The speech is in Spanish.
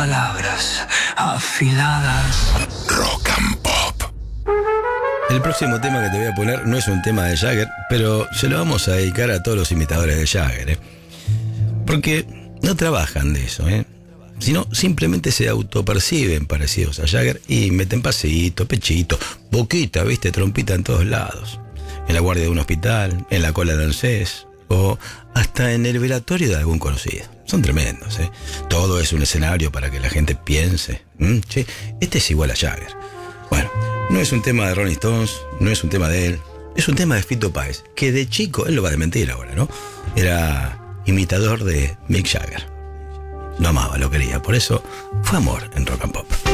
palabras afiladas. Rock and Pop. El próximo tema que te voy a poner no es un tema de Jagger, pero se lo vamos a dedicar a todos los imitadores de Jagger, porque no trabajan de eso, sino simplemente se autoperciben parecidos a Jagger y meten pasito, pechito, boquita, viste, trompita en todos lados. En la guardia de un hospital, en la cola de ANSES o hasta en el velatorio de algún conocido. Son tremendos, Todo es un escenario para que la gente piense, che, este es igual a Jagger. Bueno, no es un tema de Rolling Stones, no es un tema de él, es un tema de Fito Páez, que de chico, él lo va a desmentir ahora, ¿no? Era imitador de Mick Jagger. Lo amaba, lo quería, por eso fue amor en Rock and Pop.